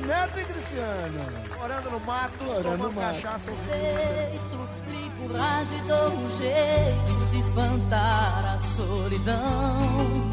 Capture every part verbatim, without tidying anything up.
Neto e Cristiano. Morando no mato, Morando tomando no mato. cachaça, ouvindo música. Ligo o rádio e dou um jeito de espantar a solidão.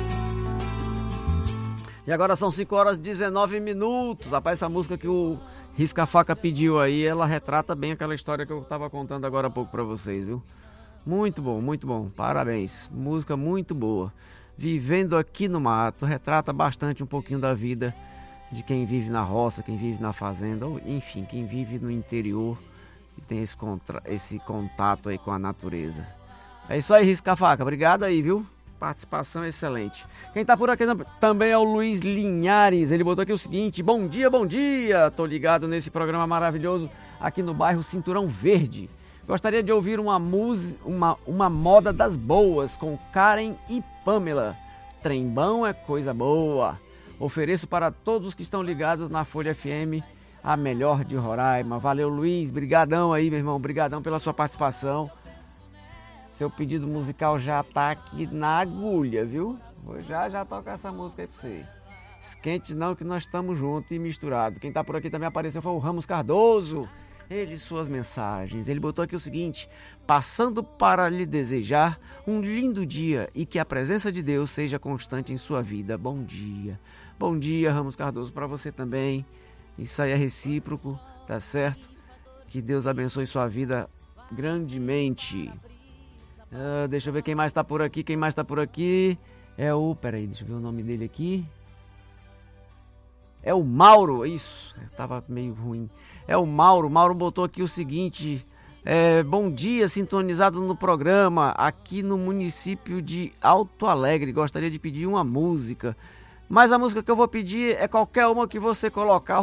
E agora são cinco horas e dezenove minutos. Rapaz, essa música que o Risca-Faca pediu aí, ela retrata bem aquela história que eu tava contando agora há pouco pra vocês, viu? Muito bom, muito bom. Parabéns. Música muito boa. Vivendo aqui no mato, retrata bastante um pouquinho da vida de quem vive na roça, quem vive na fazenda, ou enfim, quem vive no interior e tem esse, contra... esse contato aí com a natureza. É isso aí, Risca-Faca. Obrigado aí, viu? Participação excelente. Quem tá por aqui também é o Luiz Linhares. Ele botou aqui o seguinte: bom dia, bom dia. Tô ligado nesse programa maravilhoso aqui no bairro Cinturão Verde. Gostaria de ouvir uma música, uma, uma moda das boas com Karen e Pamela. Trembão é coisa boa. Ofereço para todos que estão ligados na Folha F M, a melhor de Roraima. Valeu, Luiz. Brigadão aí, meu irmão. Brigadão pela sua participação. Seu pedido musical já tá aqui na agulha, viu? Vou já já tocar essa música aí pra você. Esquente não, que nós estamos juntos e misturados. Quem tá por aqui também apareceu foi o Ramos Cardoso. Ele e suas mensagens. Ele botou aqui o seguinte: passando para lhe desejar um lindo dia e que a presença de Deus seja constante em sua vida. Bom dia. Bom dia, Ramos Cardoso, para você também. Isso aí é recíproco, tá certo? Que Deus abençoe sua vida grandemente. Uh, deixa eu ver quem mais tá por aqui. Quem mais tá por aqui é o... Peraí, deixa eu ver o nome dele aqui. É o Mauro. Isso, tava meio ruim. É o Mauro. Mauro botou aqui o seguinte: é, bom dia, sintonizado no programa aqui no município de Alto Alegre. Gostaria de pedir uma música, mas a música que eu vou pedir é qualquer uma que você colocar.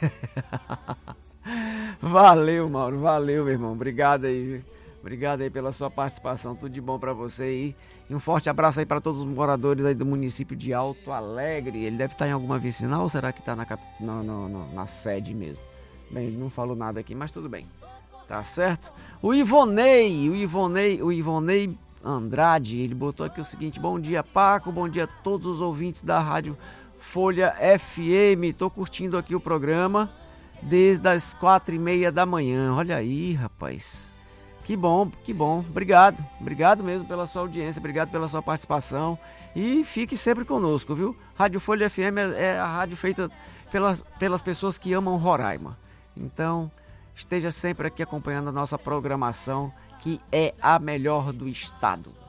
Valeu, Mauro. Valeu, meu irmão. Obrigado aí. Obrigado aí pela sua participação, tudo de bom para você aí. E um forte abraço aí para todos os moradores aí do município de Alto Alegre. Ele deve estar em alguma vicinal ou será que está na, na, na, na sede mesmo? Bem, ele não falou nada aqui, mas tudo bem. Tá certo? O Ivonei, o Ivonei, o Ivonei Andrade, ele botou aqui o seguinte: bom dia, Paco, bom dia a todos os ouvintes da Rádio Folha F M. Tô curtindo aqui o programa desde as quatro e meia da manhã. Olha aí, rapaz. Que bom, que bom. Obrigado. Obrigado mesmo pela sua audiência, obrigado pela sua participação. E fique sempre conosco, viu? Rádio Folha F M é a rádio feita pelas, pelas pessoas que amam Roraima. Então, esteja sempre aqui acompanhando a nossa programação, que é a melhor do estado.